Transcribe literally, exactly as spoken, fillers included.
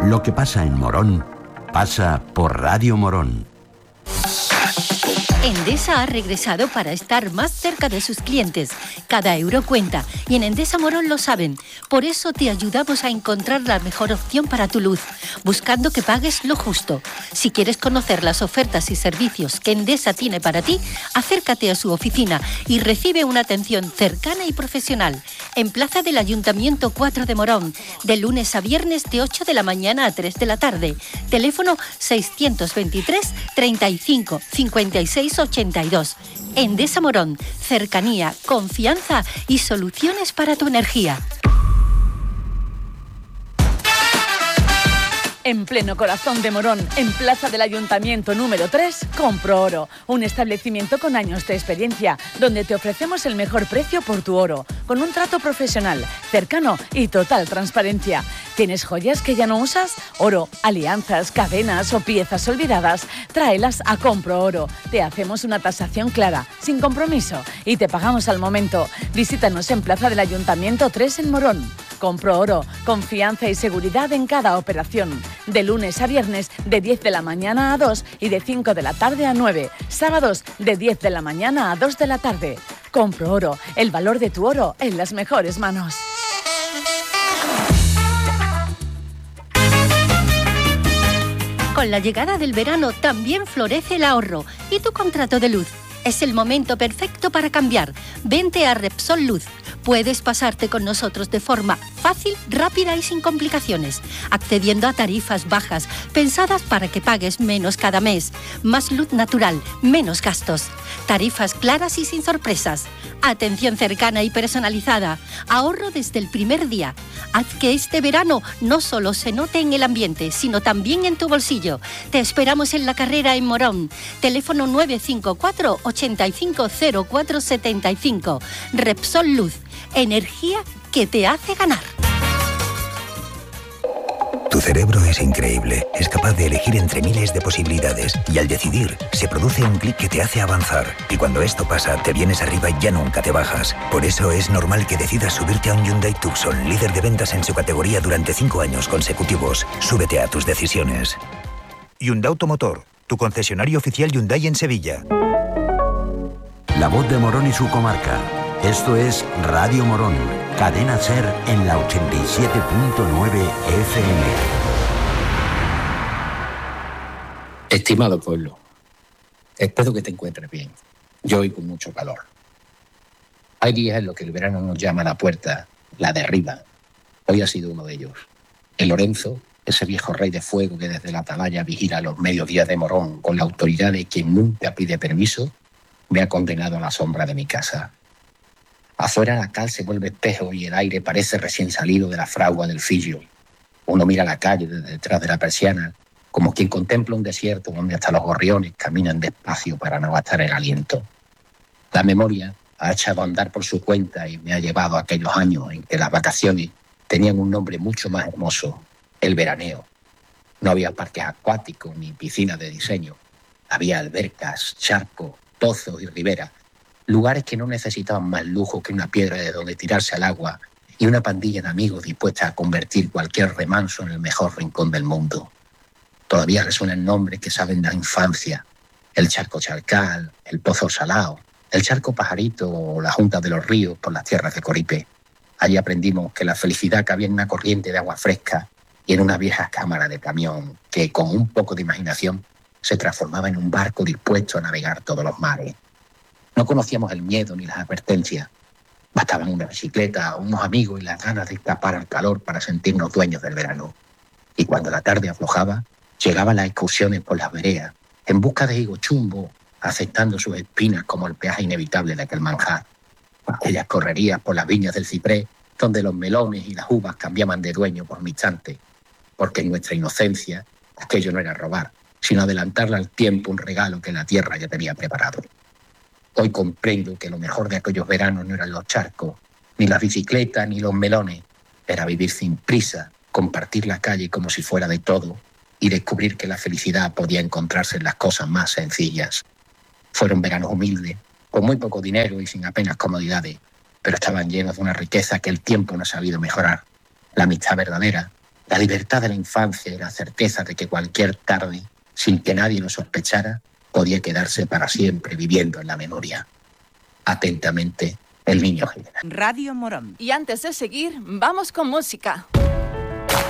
Lo que pasa en Morón, pasa por Radio Morón. Endesa ha regresado para estar más cerca de sus clientes. Cada euro cuenta y en Endesa Morón lo saben. Por eso te ayudamos a encontrar la mejor opción para tu luz, buscando que pagues lo justo. Si quieres conocer las ofertas y servicios que Endesa tiene para ti, acércate a su oficina y recibe una atención cercana y profesional. En Plaza del Ayuntamiento cuatro de Morón, de lunes a viernes de ocho de la mañana a tres de la tarde. Teléfono seiscientos veintitrés, treinta y cinco, cincuenta y seis, ochenta y dos. Endesa Morón, cercanía, confianza y soluciones para tu energía. En pleno corazón de Morón, en Plaza del Ayuntamiento número tres, Compro Oro, un establecimiento con años de experiencia, donde te ofrecemos el mejor precio por tu oro, con un trato profesional, cercano y total transparencia. ¿Tienes joyas que ya no usas? Oro, alianzas, cadenas o piezas olvidadas, tráelas a Compro Oro. Te hacemos una tasación clara, sin compromiso, y te pagamos al momento. Visítanos en Plaza del Ayuntamiento tres en Morón. Compro Oro, confianza y seguridad en cada operación. De lunes a viernes, de diez de la mañana a dos y de cinco de la tarde a nueve. Sábados, de diez de la mañana a dos de la tarde. Compro Oro, el valor de tu oro en las mejores manos. Con la llegada del verano también florece el ahorro y tu contrato de luz. Es el momento perfecto para cambiar. Vente a Repsol Luz. Puedes pasarte con nosotros de forma fácil, rápida y sin complicaciones, accediendo a tarifas bajas, pensadas para que pagues menos cada mes. Más luz natural, menos gastos. Tarifas claras y sin sorpresas. Atención cercana y personalizada. Ahorro desde el primer día. Haz que este verano no solo se note en el ambiente, sino también en tu bolsillo. Te esperamos en La Carrera en Morón. Teléfono nueve cinco cuatro, ochenta y cinco, cero cuatro setenta y cinco. Repsol Luz. Energía que te hace ganar. Tu cerebro es increíble, es capaz de elegir entre miles de posibilidades y al decidir se produce un clic que te hace avanzar y cuando esto pasa te vienes arriba y ya nunca te bajas. Por eso es normal que decidas subirte a un Hyundai Tucson, líder de ventas en su categoría durante cinco años consecutivos. Súbete a tus decisiones. Hyundai Automotor, tu concesionario oficial Hyundai en Sevilla. La voz de Morón y su comarca. Esto es Radio Morón, cadena SER en la ochenta y siete punto nueve F M. Estimado pueblo, espero que te encuentres bien. Yo hoy con mucho calor. Hay días en los que el verano nos llama a la puerta, la derriba. Hoy ha sido uno de ellos. El Lorenzo, ese viejo rey de fuego que desde la atalaya vigila los mediodías de Morón con la autoridad de quien nunca pide permiso, me ha condenado a la sombra de mi casa. Afuera la cal se vuelve espejo y el aire parece recién salido de la fragua del Fillo. Uno mira la calle desde detrás de la persiana, como quien contempla un desierto donde hasta los gorriones caminan despacio para no gastar el aliento. La memoria ha echado a andar por su cuenta y me ha llevado a aquellos años en que las vacaciones tenían un nombre mucho más hermoso, el veraneo. No había parques acuáticos ni piscinas de diseño. Había albercas, charcos, pozos y riberas. Lugares que no necesitaban más lujo que una piedra de donde tirarse al agua y una pandilla de amigos dispuesta a convertir cualquier remanso en el mejor rincón del mundo. Todavía resuenan nombres que saben de la infancia. El charco Charcal, el Pozo Salao, el charco Pajarito o la Junta de los Ríos por las tierras de Coripe. Allí aprendimos que la felicidad cabía en una corriente de agua fresca y en una vieja cámara de camión que, con un poco de imaginación, se transformaba en un barco dispuesto a navegar todos los mares. No conocíamos el miedo ni las advertencias. Bastaban una bicicleta, unos amigos y las ganas de escapar al calor para sentirnos dueños del verano. Y cuando la tarde aflojaba, llegaban las excursiones por las veredas, en busca de higo chumbo, aceptando sus espinas como el peaje inevitable de aquel manjar. Aquellas correrías por las viñas del ciprés, donde los melones y las uvas cambiaban de dueño por un instante, porque en nuestra inocencia aquello no era robar, sino adelantarle al tiempo un regalo que la tierra ya tenía preparado. Hoy comprendo que lo mejor de aquellos veranos no eran los charcos, ni las bicicletas, ni los melones. Era vivir sin prisa, compartir la calle como si fuera de todo y descubrir que la felicidad podía encontrarse en las cosas más sencillas. Fueron veranos humildes, con muy poco dinero y sin apenas comodidades, pero estaban llenos de una riqueza que el tiempo no ha sabido mejorar. La amistad verdadera, La libertad de la infancia y la certeza de que cualquier tarde, sin que nadie lo sospechara, podía quedarse para siempre viviendo en la memoria. Atentamente, el niño general. Radio Morón. Y antes de seguir, vamos con música.